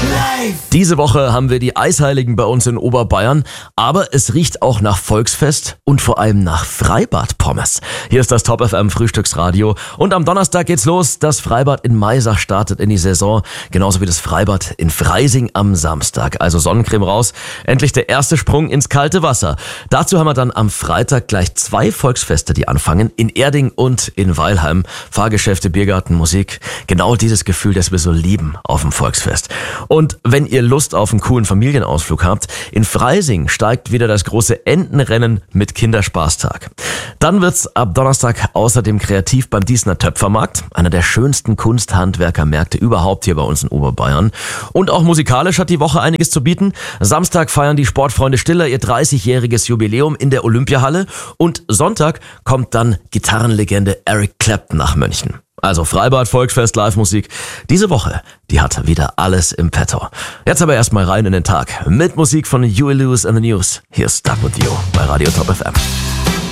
Diese Woche haben wir die Eisheiligen bei uns in Oberbayern, aber es riecht auch nach Volksfest und vor allem nach Freibad-Pommes. Hier ist das Top FM Frühstücksradio und am Donnerstag geht's los. Das Freibad in Maisach startet in die Saison, genauso wie das Freibad in Freising am Samstag. Also Sonnencreme raus, endlich der erste Sprung ins kalte Wasser. Dazu haben wir dann am Freitag gleich 2 Volksfeste, die anfangen, in Erding und in Weilheim. Fahrgeschäfte, Biergarten, Musik, genau dieses Gefühl, das wir so lieben auf dem Volksfest. Und wenn ihr Lust auf einen coolen Familienausflug habt, in Freising steigt wieder das große Entenrennen mit Kinderspaßtag. Dann wird's ab Donnerstag außerdem kreativ beim Diesner Töpfermarkt, einer der schönsten Kunsthandwerkermärkte überhaupt hier bei uns in Oberbayern. Und auch musikalisch hat die Woche einiges zu bieten. Samstag feiern die Sportfreunde Stiller ihr 30-jähriges Jubiläum in der Olympiahalle und Sonntag kommt dann Gitarrenlegende Eric Clapton nach München. Also Freibad, Volksfest, Live-Musik. Diese Woche, die hat wieder alles im Petto. Jetzt aber erstmal rein in den Tag mit Musik von Huey Lewis and the News. Hier ist Stuck With You bei Radio Top FM.